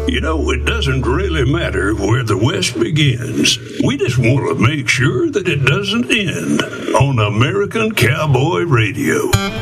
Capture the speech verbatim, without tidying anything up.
You know, it doesn't really matter where the West begins. We just want to make sure that it doesn't end on American Cowboy Radio.